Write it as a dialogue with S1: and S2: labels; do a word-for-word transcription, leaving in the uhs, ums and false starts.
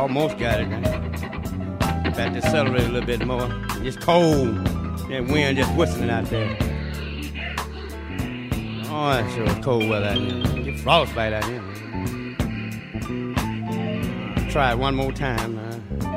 S1: Almost got it. Got to accelerate a little bit more. It's cold. That wind just whistling out there. Oh, that's sure cold weather out there. Get frostbite out here. Try it one more time.